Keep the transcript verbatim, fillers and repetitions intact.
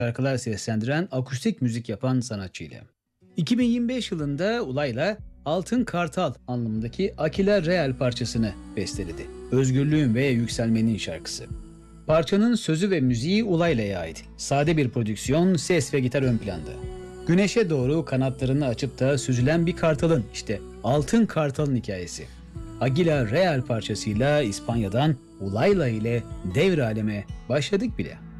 şarkılar seslendiren, akustik müzik yapan sanatçıyla. iki bin yirmi beş yılında Ulay'la Altın Kartal anlamındaki Aquila Real parçasını besteledi. Özgürlüğün ve yükselmenin şarkısı. Parçanın sözü ve müziği Ulayla'ya ait. Sade bir prodüksiyon, ses ve gitar ön planda. Güneşe doğru kanatlarını açıp da süzülen bir kartalın, işte Altın Kartal'ın hikayesi. Aquila Real parçasıyla İspanya'dan Ulayla ile devre aleme başladık bile.